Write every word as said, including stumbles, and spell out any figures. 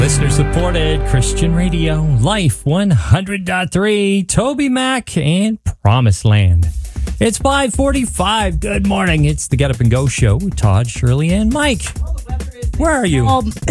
Listener-supported Christian radio, Life one hundred point three, Toby Mac and Promised Land. It's five forty-five. Good morning. It's the Get Up and Go show with Todd, Shirley, and Mike. Where are you? Um,